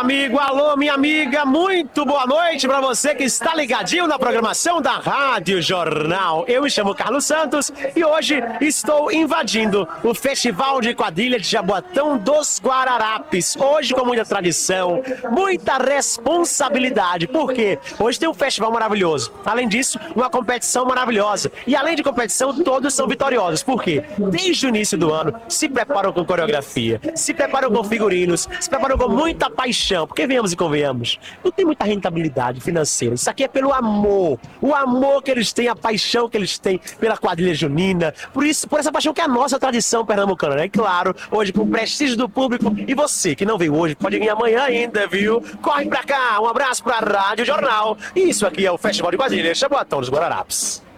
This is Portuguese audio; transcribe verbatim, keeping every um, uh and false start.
amigo, alô, minha amiga, muito boa noite para você que está ligadinho na programação da Rádio Jornal. Eu me chamo Carlos Santos e hoje estou invadindo o Festival de Quadrilha de Jaboatão dos Guararapes. Hoje com muita tradição, muita responsabilidade, porque hoje tem um festival maravilhoso. Além disso, uma competição maravilhosa. E além de competição, todos são vitoriosos. Por quê? Desde o início do ano, se preparam com coreografia, se preparam com figurinos, se preparam com muita paixão, porque venhamos e convenhamos, não tem muita rentabilidade financeira, isso aqui é pelo amor, o amor que eles têm, a paixão que eles têm pela quadrilha junina, por isso, por essa paixão que é a nossa tradição pernambucana, né? E claro, hoje com o prestígio do público, e você que não veio hoje, pode vir amanhã ainda, viu? Corre pra cá, um abraço pra Rádio Jornal, e isso aqui é o Festival de Quadrilha Jaboatão dos Guararapes.